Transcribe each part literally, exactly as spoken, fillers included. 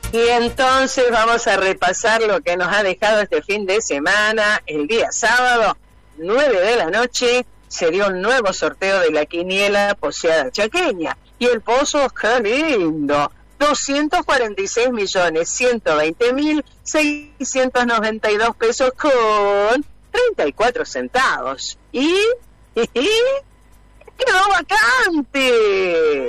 Y entonces vamos a repasar lo que nos ha dejado este fin de semana. El día sábado, nueve de la noche, se dio un nuevo sorteo de la quiniela Poseada Chaqueña. Y el pozo, ¡qué lindo! doscientos cuarenta y seis millones ciento veinte mil seiscientos noventa y dos pesos con treinta y cuatro centavos. Y... ¡quedó vacante!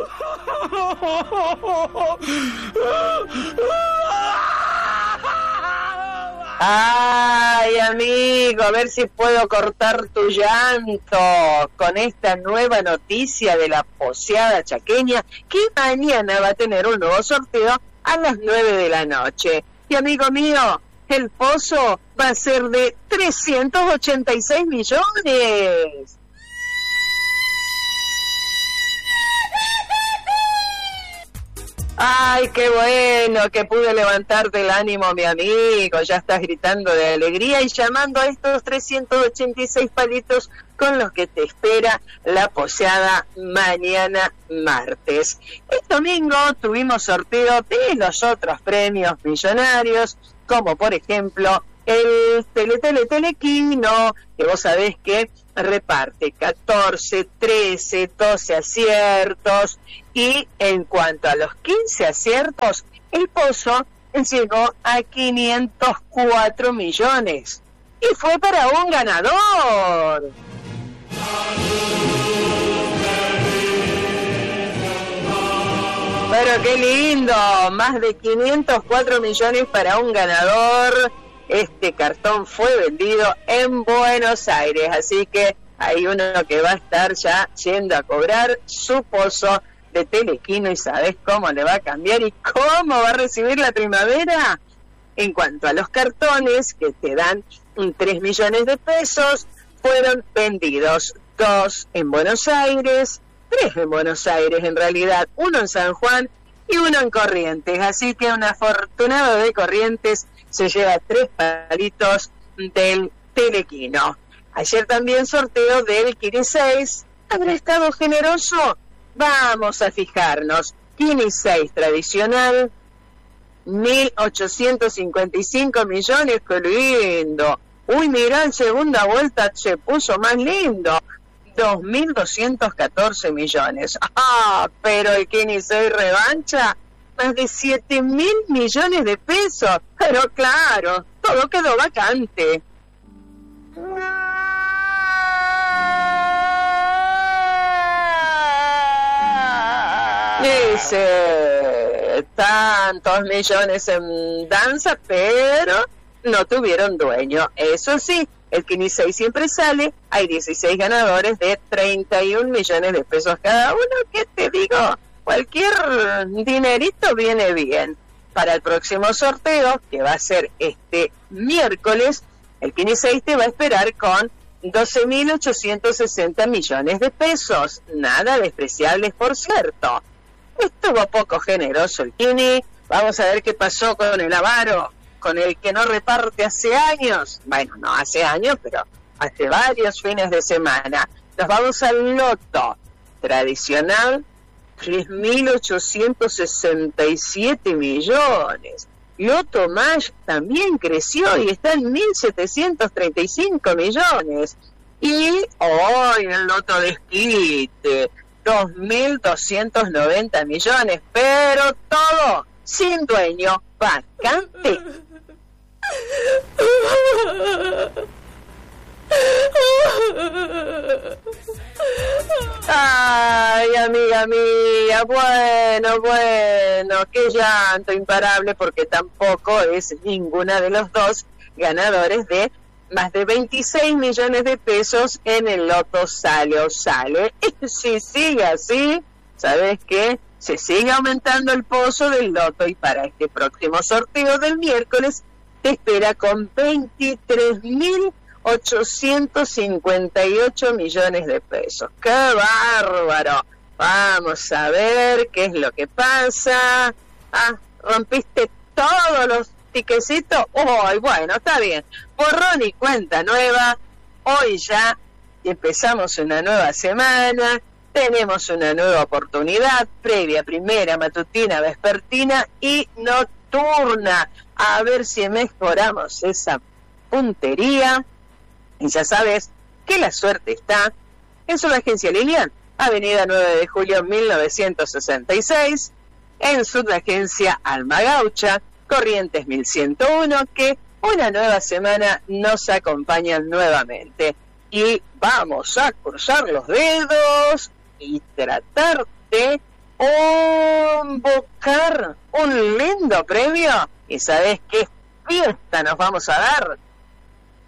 Ay, amigo, a ver si puedo cortar tu llanto con esta nueva noticia de la Poseada Chaqueña, que mañana va a tener un nuevo sorteo a las nueve de la noche. Y amigo mío, el pozo va a ser de trescientos ochenta y seis millones. Ay, qué bueno que pude levantarte el ánimo, mi amigo. Ya estás gritando de alegría y llamando a estos trescientos ochenta y seis palitos con los que te espera la poseada mañana martes. El domingo tuvimos sorteo de los otros premios millonarios, como por ejemplo el Tele Tele Telequino, que vos sabés que reparte catorce, trece, doce aciertos, y en cuanto a los quince aciertos, el pozo llegó a quinientos cuatro millones y fue para un ganador. Pero qué lindo, más de quinientos cuatro millones para un ganador. Este cartón fue vendido en Buenos Aires, así que hay uno que va a estar ya yendo a cobrar su pozo de Telequino. ¿Y sabes cómo le va a cambiar y cómo va a recibir la primavera? En cuanto a los cartones, que te dan tres millones de pesos, fueron vendidos dos en Buenos Aires, tres en Buenos Aires en realidad, uno en San Juan y uno en Corrientes. Así que un afortunado de Corrientes se lleva tres palitos del Telequino. Ayer también sorteo del Kini seis. ¿Habrá estado generoso? Vamos a fijarnos. Kini seis tradicional, mil ochocientos cincuenta y cinco millones, qué lindo. Uy, mirá, en segunda vuelta se puso más lindo, dos mil doscientos catorce millones. Ah, pero el Kini seis revancha, más de siete mil millones de pesos. Pero claro, todo quedó vacante. Dice, tantos millones en danza, pero no tuvieron dueño. Eso sí, el Kini seis siempre sale, hay dieciséis ganadores de treinta y un millones de pesos cada uno. ¿Qué te digo? Cualquier dinerito viene bien. Para el próximo sorteo, que va a ser este miércoles, el Kini seis te va a esperar con doce mil ochocientos sesenta millones de pesos. Nada despreciables, por cierto. Estuvo poco generoso el Kini. Vamos a ver qué pasó con el avaro, con el que no reparte hace años. Bueno, no hace años, pero hace varios fines de semana. Nos vamos al loto tradicional, tres mil ochocientos sesenta y siete millones. Loto Más también creció y está en mil setecientos treinta y cinco millones. Y hoy el Loto Desquite, dos mil doscientos noventa millones, pero todo sin dueño, vacante. Ay, amiga mía, bueno, bueno, qué llanto imparable, porque tampoco es ninguna de los dos ganadores de más de veintiséis millones de pesos en el Loto Sale o Sale. Y si sigue así, ¿sabes qué? Se sigue aumentando el pozo del Loto, y para este próximo sorteo del miércoles te espera con veintitrés mil ochocientos cincuenta y ocho millones de pesos. ¡Qué bárbaro! Vamos a ver qué es lo que pasa. Ah, rompiste todos los tiquecitos. ¡Uy, bueno, está bien! Borrón y cuenta nueva. Hoy ya empezamos una nueva semana. Tenemos una nueva oportunidad, previa, primera, matutina, vespertina, y no nocturna, a ver si mejoramos esa puntería. Y ya sabes que la suerte está en Subagencia Lilian, Avenida nueve de Julio mil novecientos sesenta y seis, en Subagencia Alma Gaucha, Corrientes mil ciento uno, que una nueva semana nos acompañan nuevamente. Y vamos a cruzar los dedos y tratar de convocar un lindo premio. ¿Y sabés qué fiesta nos vamos a dar?